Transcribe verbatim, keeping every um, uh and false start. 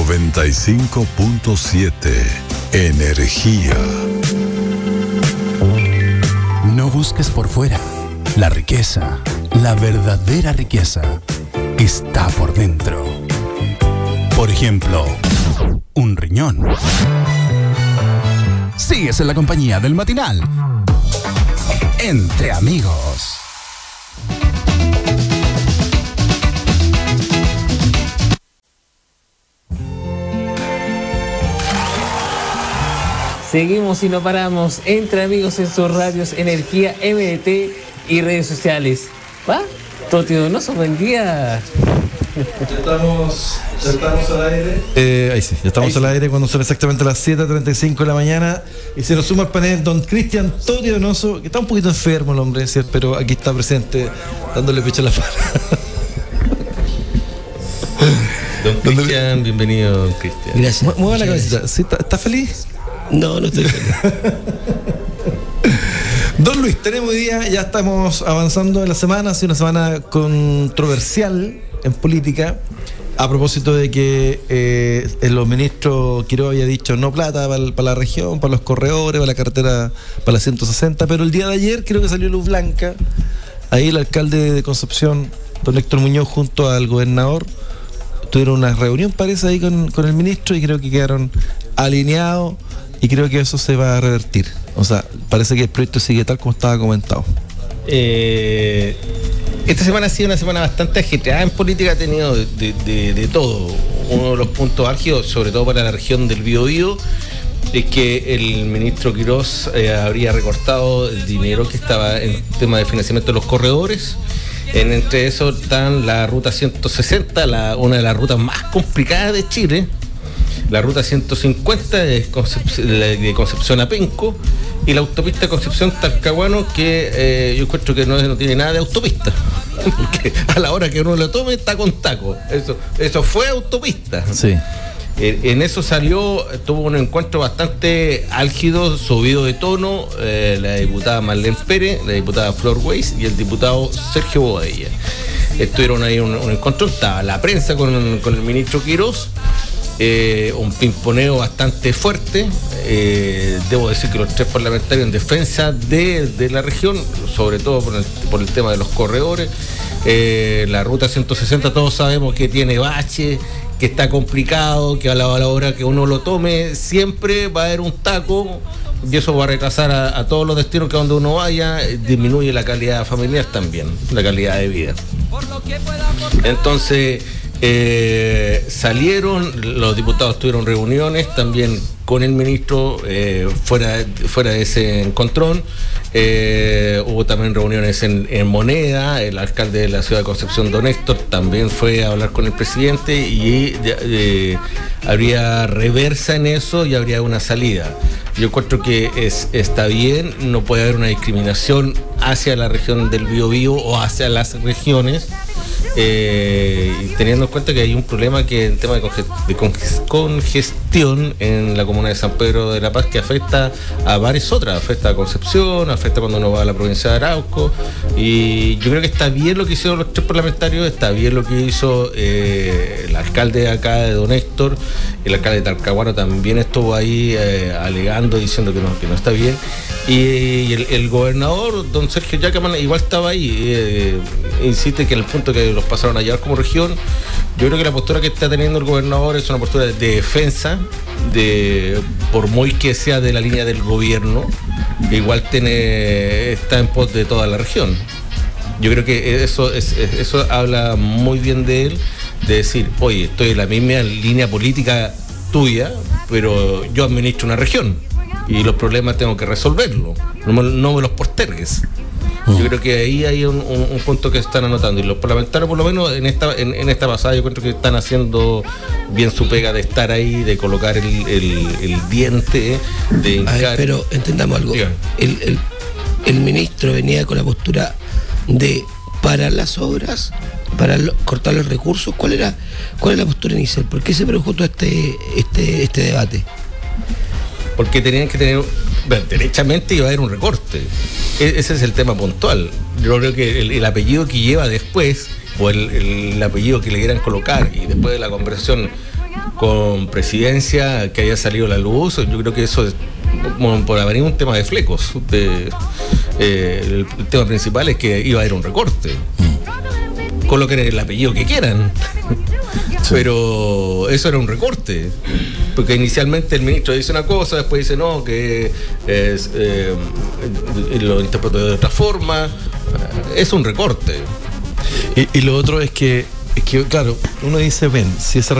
noventa y cinco punto siete. Energía. No busques por fuera. La riqueza, la verdadera riqueza, está por dentro. Por ejemplo, un riñón. Sigues en la compañía del matinal. Entre amigos. Seguimos y no paramos. Entre amigos en sus radios Energía, M D T y redes sociales. ¿Va? Toti Donoso, buen día. Ya estamos, ya estamos al aire. Eh, ahí sí, ya estamos ahí al sí. aire cuando son exactamente las siete treinta y cinco de la mañana. Y se nos suma al panel don Cristian Toti Donoso, que está un poquito enfermo el hombre, ¿cierto? Pero aquí está presente, dándole pecho a la pala. Don Cristian, bienvenido, don Cristian. Gracias. Mueva la cabecita. ¿Sí, está, ¿Está feliz? No, no estoy feliz. Don Luis, tenemos hoy día, ya estamos avanzando en la semana, ha sido una semana controversial en política, a propósito de que eh, el ministro Quiroga había dicho no plata para, para la región, para los corredores, para la carretera, para la ciento sesenta, pero el día de ayer creo que salió luz blanca, ahí el alcalde de Concepción, don Héctor Muñoz, junto al gobernador, tuvieron una reunión, parece, ahí con, con el ministro, y creo que quedaron alineados, y creo que eso se va a revertir. O sea, parece que el proyecto sigue tal como estaba comentado. Eh, esta semana ha sido una semana bastante ajetreada en política, ha tenido de, de, de, de todo. Uno de los puntos álgidos, sobre todo para la región del Biobío, es que el ministro Quirós eh, habría recortado el dinero que estaba en tema de financiamiento de los corredores. En, entre eso están la ruta ciento sesenta, la, una de las rutas más complicadas de Chile, la ruta ciento cincuenta de Concepción, de Concepción a Penco, y la autopista Concepción-Talcahuano, que eh, yo encuentro que no, no tiene nada de autopista, porque a la hora que uno lo tome está con taco. Eso, eso fue autopista. Sí. En eso salió, tuvo un encuentro bastante álgido, subido de tono, eh, la diputada Marlene Pérez, la diputada Flor Weiss y el diputado Sergio Bobadilla. Estuvieron ahí un, un encuentro, estaba la prensa con, con el ministro Quirós, eh, un pimponeo bastante fuerte. Eh, debo decir que los tres parlamentarios en defensa de, de la región, sobre todo por el, por el tema de los corredores. Eh, la ruta ciento sesenta, todos sabemos que tiene baches, que está complicado, que a la, a la hora que uno lo tome siempre va a haber un taco, y eso va a retrasar a, a todos los destinos que donde uno vaya, disminuye la calidad familiar también, la calidad de vida. Entonces eh, salieron, los diputados tuvieron reuniones también con el ministro eh, fuera, fuera de ese encontrón. Eh, hubo también reuniones en, en Moneda, el alcalde de la ciudad de Concepción, don Héctor, también fue a hablar con el presidente, y eh, habría reversa en eso y habría una salida. Yo encuentro que es, está bien, no puede haber una discriminación hacia la región del Biobío o hacia las regiones, eh, teniendo en cuenta que hay un problema que en tema de, conge- de conge- congestión en la comuna de San Pedro de la Paz, que afecta a varias otras, afecta a Concepción, afecta cuando uno va a la provincia de Arauco, y yo creo que está bien lo que hicieron los tres parlamentarios, está bien lo que hizo eh, el alcalde de acá, de don Héctor, el alcalde de Talcahuano también estuvo ahí eh, alegando, diciendo que no, que no está bien, y, y el, el gobernador, don Sergio Yacaman, igual estaba ahí, eh, insiste que en el punto que los pasaron a llevar como región. Yo creo que la postura que está teniendo el gobernador es una postura de defensa, de por muy que sea de la línea del gobierno, igual tiene, está en pos de toda la región. Yo creo que eso, es, eso habla muy bien de él, de decir, oye, estoy en la misma línea política tuya, pero yo administro una región y los problemas tengo que resolverlos, no me, no me los postergues. Yo creo que ahí hay un, un, un punto que están anotando, y los parlamentarios, por lo menos en esta en, en esta pasada, yo creo que están haciendo bien su pega de estar ahí, de colocar el, el, el diente, de hincar. A ver, pero entendamos algo. El, el, el ministro venía con la postura de parar las obras, para lo, cortar los recursos. ¿Cuál era cuál era la postura inicial? ¿Por qué se produjo todo este este este debate? Porque tenían que tener, bueno, derechamente iba a haber un recorte. E- ese es el tema puntual. Yo creo que el, el apellido que lleva después, o el, el, el apellido que le quieran colocar, y después de la conversación con presidencia que haya salido a la luz, yo creo que eso es bueno, por haber un tema de flecos. De, eh, el, el tema principal es que iba a haber un recorte. Mm. Coloquen el apellido que quieran. Sí. Pero eso era un recorte. Porque inicialmente el ministro dice una cosa, después dice no, que es, eh, lo interpretó de otra forma. Es un recorte. Y, y lo otro es que, es que, claro, uno dice, ven, si ese